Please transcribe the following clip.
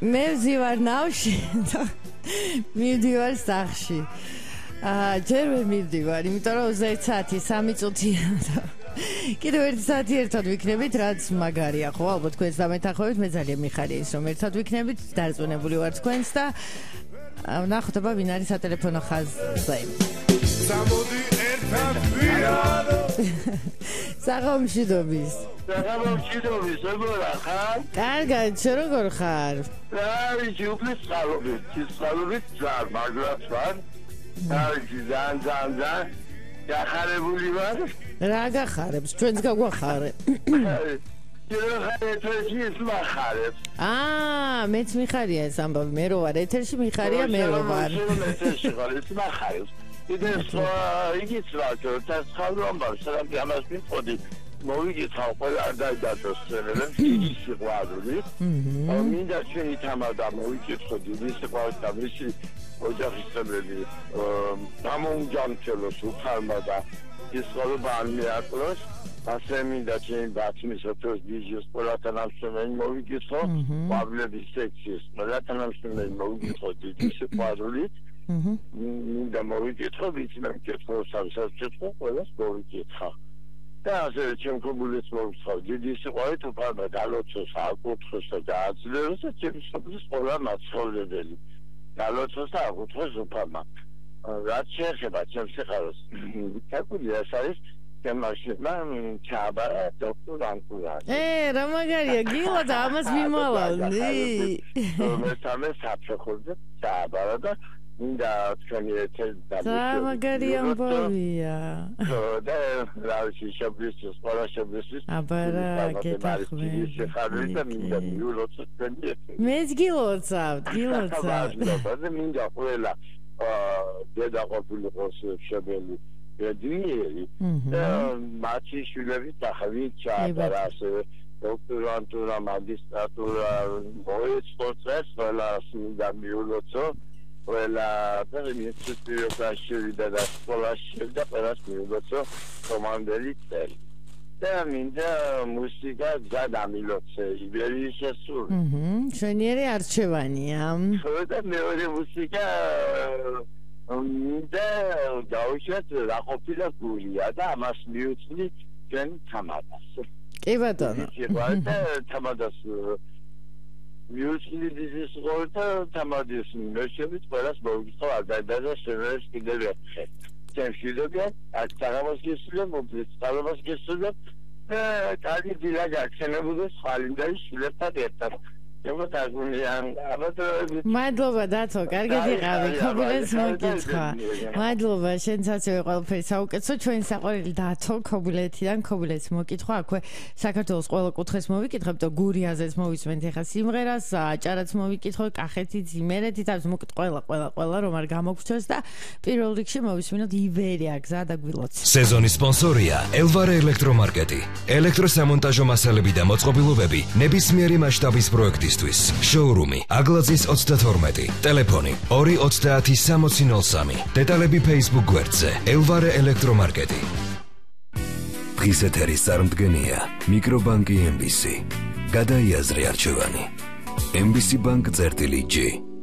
მე ვზივარ ნავში და მივდივარ სახში. ჯერ ვერ მივდივარ, იმიტომ რომ 21 საათი 3 წუთია და კიდევ 1 საათი ერთად ვიქნებით, რაც მაგარია, ხო? ალბათ თქვენს დამეთანხმებით, მე ძალიან მიხარია ის, რომ ერთად ვიქნებით, დარწმუნებული ვარ თქვენს და ვნახოთ აბა ვინ არის სატელეფონო ხაზზე. Samodi ერთად ვიარო. საღამოშიდობის. საღამოშიდობის, როგორ ხარ? კარგად, შენ როგორ ხარ? ვიცი, უფლის წყალობით, წყალობით ძარ, მაგრამ ვარ. ვიცი, ძალიან გახარებული ვარ. რა გახარებს? ჩვენც გაგვახარე. მეც მიხარია ეს ამბავი, მე რო ვარ ეთერში, მიხარია მე რო ვარ. ეთერში ხარ, ეს მახარებს. იდეას იგიც რა, და ხალხობამ სანამ ამას მიყოდი, მოვიგითხავ ყველა არ დაიდაწოს ცერერებს, იგი სიყვარული. მინდა ჩვენი თამადა მოვიკითხო დიდი სიყვარული და მისი ოჯახის წევრები გამოუჯამრთელოს უფალმა და ის ყველობა არ მიაკლოს. ასე მინდა ჩემი ბაცმის ოქროს დიჟის ყველა თანამშრომელი მოვიკითხო, ყვავილების სექციის ყველა თანამშრომელი მოვიკითხო დიდი სიყვარულით. მინდა მოვიკითხო, ვიცი მე მკითხო, სამსახურში ყველას მოვიკითხა. და ასე ჩემ კომუნიკაციას მოვიხსოვ, დიდი სიყვარული უფალმა დალოცოს, აკურთხოს და დააძლევოს და ჩემი სოფლის ყველა მაცხოვრებელი. დალოცოს და აკურთხოს უფალმა. რაც შეეხება ჩემს სიყვარულს, თაკურია ეს არის შემაშება ჩაბარა დოქტორ ანკურანი. რა მაგარია, გილოდა ამას მიმალავდი. მე სამე საფეხურზე ჩაბარა და მინდა თქვენი ეთერი და მაგარია ამბავია. და რავი შაბლის სკოლა შაბლის. აბარა გეთახმე. მინდა მიულოცო თქვენი ეთერი. მეც გილოცავ. და მინდა ყველა დედა ყოფილიყოს შაბელი. Bedrieri, მათი შვილები ახალი ჩააბარა ასევე დოქტორანტურა, მაგისტრატურა, მოეწყოწეს ყველა სინდა მიულოცო, ყველა ინსტიტუტი და სკოლაში და ყველას მიულოცო კომანდელი წელი. და მინდა მუსიკა გადამილოცე იბერიის შესული. შვენიერი არჩევანია. ხო და მეორე მუსიკა მინდა დავუშვათ რა ყოფილა გურია და ამას მიუწვდი ჩვენ თამადას. კი ბატონო. თამადას მიუწვდი ის ყოლთა თამადის მეშებით ყველას მოვიქცევ ალბათ შევერს კიდევ ერთხელ. ჩვენ შედობიან აქ საღამოსგესულებ, წყალობასგესულებ და კარგი დილა გაქცენებუდეს ხალინდა შვილებთან ერთად. მადლობა დათო, კარგად იყავი, ქობულეთს მოგიცხვა. მადლობა, სენსაციური ყველაფერი საუკეთესო, ჩვენი საყვარელი დათო ქობულეთიდან, ქობულეთს მოგიცხვა. აქვე საქართველოს ყველა კუთხეს მოვიკითხებთ და გურიაზეც მოვისმენთ ეხა სიმღერას, აჭარაც მოვიკითხოთ, კახეთიც, იმერეთიც, არის მოკეთ ყველა რომ არ გამოგვჩნდეს და პირველ რიგში მოვისმინოთ იბერია გზა და გვილოცი. სეზონის სპონსორია ელვარე ელექტრომარკეტი. ელექტროსამონტაჟო მასალები და მოწყობილობები ნებისმიერი მასშტაბის პროექტის შოურუმი აგლაძის 32 ტელეფონი 250 დეტალები Facebook გვერდზე ელვარე ელექტრომარკეტი. დღის ეთერის წარმდგენია მიკრობანკი MBC. გადაიაზრე არჩევანი MBC Bank წერტილი G.